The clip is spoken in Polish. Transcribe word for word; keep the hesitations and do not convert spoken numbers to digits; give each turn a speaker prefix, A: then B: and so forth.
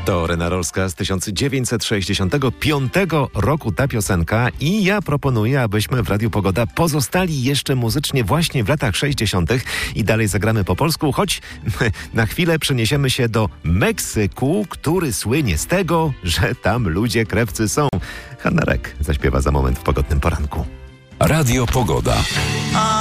A: To Rena Rolska z tysiąc dziewięćset sześćdziesiątego piątego roku ta piosenka i ja proponuję, abyśmy w Radiu Pogoda pozostali jeszcze muzycznie właśnie w latach sześćdziesiątych i dalej zagramy po polsku, choć na chwilę przeniesiemy się do Meksyku, który słynie z tego, że tam ludzie krewcy są. Hanna Rek zaśpiewa za moment w pogodnym poranku.
B: Radio Pogoda.